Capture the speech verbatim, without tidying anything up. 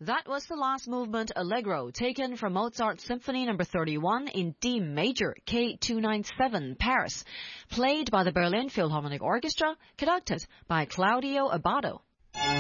That was the last movement Allegro, taken from Mozart's Symphony number thirty-one in D major, K two ninety-seven, Paris, played by the Berlin Philharmonic Orchestra, conducted by Claudio Abbado.